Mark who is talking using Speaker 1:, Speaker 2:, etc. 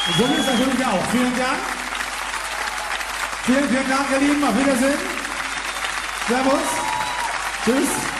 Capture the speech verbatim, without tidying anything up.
Speaker 1: So ist es natürlich auch. Vielen Dank. Vielen, vielen Dank, ihr Lieben. Auf Wiedersehen. Servus. Tschüss.